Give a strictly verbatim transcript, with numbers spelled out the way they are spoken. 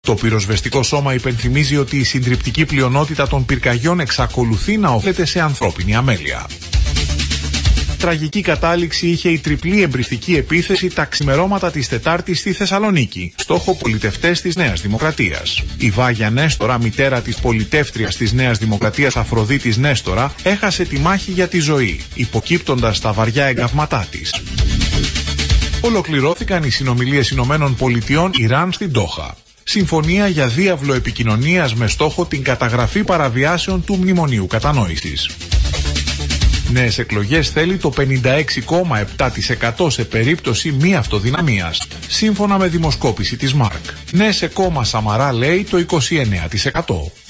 Το πυροσβεστικό σώμα υπενθυμίζει ότι η συντριπτική πλειονότητα των πυρκαγιών εξακολουθεί να οφείλεται σε ανθρώπινη αμέλεια. Τραγική κατάληξη είχε η τριπλή εμπριστική επίθεση τα ξημερώματα της Τετάρτης στη Θεσσαλονίκη, στόχο πολιτευτές της Νέας Δημοκρατίας. Η Βάγια Νέστορα, μητέρα της πολιτεύτριας της Νέας Δημοκρατίας Αφροδίτης Νέστορα, έχασε τη μάχη για τη ζωή, υποκύπτοντας στα βαριά εγκαύματά της. Ολοκληρώθηκαν οι συνομιλίες Ηνωμένων Πολιτειών Ιράν στην Ντόχα. Συμφωνία για διάβλο επικοινωνίας με στόχο την καταγραφή παραβιάσεων του Μνημονίου Κατανόησης. Νέες εκλογές θέλει το πενήντα έξι κόμμα επτά τοις εκατό σε περίπτωση μη αυτοδυναμίας, σύμφωνα με δημοσκόπηση της Μάρκ. Ναι σε κόμμα Σαμαρά λέει το είκοσι εννέα τοις εκατό.